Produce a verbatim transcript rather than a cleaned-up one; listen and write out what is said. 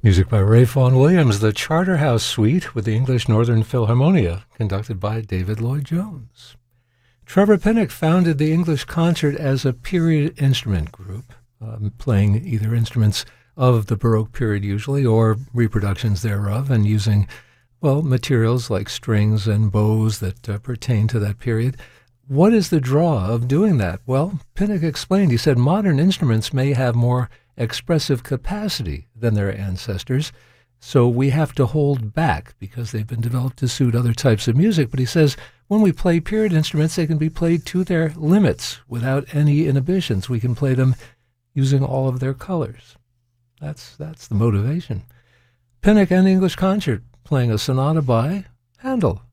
Music by Ray Vaughan Williams, the Charterhouse Suite with the English Northern Philharmonia, conducted by David Lloyd Jones. Trevor Pinnock founded the English Concert as a period instrument group, um, playing either instruments of the Baroque period usually, or reproductions thereof, and using, well, materials like strings and bows that uh, pertain to that period. What is the draw of doing that? Well, Pinnock explained, he said, modern instruments may have more expressive capacity than their ancestors, so we have to hold back because they've been developed to suit other types of music. But he says when we play period instruments, they can be played to their limits without any inhibitions. We can play them using all of their colors. That's that's the motivation. Pinnock and English Concert playing a sonata by Handel.